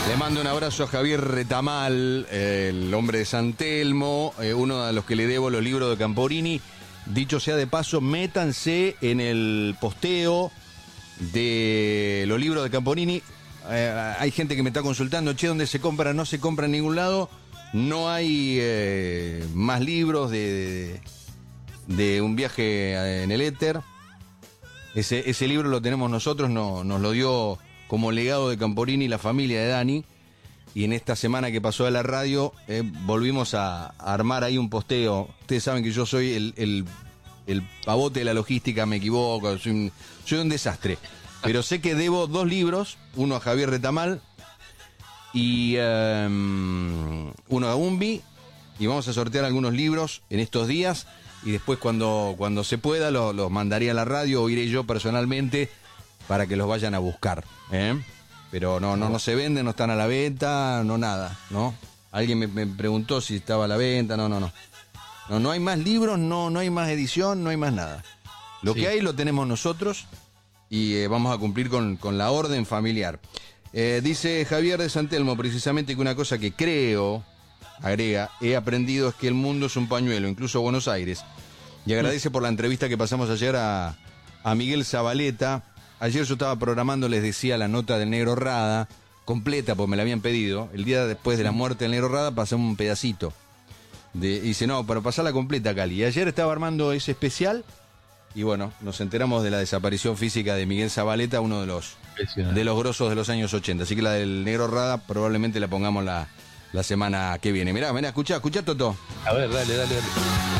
Le mando un abrazo a Javier Retamal, el hombre de San Telmo, uno de los que le debo los libros de Camporini. Dicho sea de paso, métanse en el posteo de los libros de Camporini. Hay gente que me está consultando, che, ¿dónde se compra? No se compra en ningún lado. No hay más libros de un viaje en el éter. Ese libro lo tenemos nosotros, nos lo dio como legado de Camporini la familia de Dani. Y en esta semana que pasó de la radio, volvimos a armar ahí un posteo. Ustedes saben que yo soy el pavote de la logística, me equivoco, soy un desastre. Pero sé que debo 2 libros, uno a Javier Retamal y uno a Umbi. Y vamos a sortear algunos libros en estos días. Y después cuando se pueda los mandaré a la radio o iré yo personalmente para que los vayan a buscar, Pero no se venden, no están a la venta, no nada, ¿no? Alguien me preguntó si estaba a la venta, no hay más libros, no hay más edición, no hay más nada. Lo que hay lo tenemos nosotros y vamos a cumplir con la orden familiar. Dice Javier de San Telmo precisamente que una cosa que creo, agrega, he aprendido es que el mundo es un pañuelo, incluso Buenos Aires. Y agradece por la entrevista que pasamos ayer a Miguel Zabaleta. Ayer yo estaba programando, les decía, la nota del Negro Rada, completa, porque me la habían pedido. El día después de la muerte del Negro Rada pasamos un pedacito. Dice, no, pero pasarla completa, Cali. Y ayer estaba armando ese especial, y bueno, nos enteramos de la desaparición física de Miguel Zabaleta, uno de los grosos de los años 80. Así que la del Negro Rada probablemente la pongamos la semana que viene. Mirá, escuchá, Toto. A ver, dale.